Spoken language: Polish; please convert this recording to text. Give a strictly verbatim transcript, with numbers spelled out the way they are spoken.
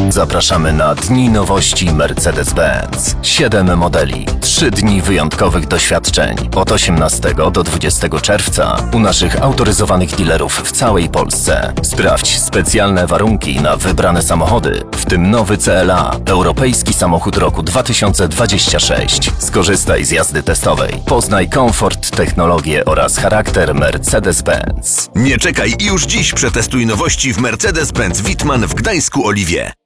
Zapraszamy na Dni Nowości Mercedes-Benz. Siedem modeli, trzy dni wyjątkowych doświadczeń. Od osiemnastego do dwudziestego czerwca u naszych autoryzowanych dealerów w całej Polsce. Sprawdź specjalne warunki na wybrane samochody, w tym nowy C L A, europejski samochód roku dwa tysiące dwudziesty szósty. Skorzystaj z jazdy testowej. Poznaj komfort, technologię oraz charakter Mercedes-Benz. Nie czekaj i już dziś przetestuj nowości w Mercedes-Benz Wittmann w Gdańsku Oliwie.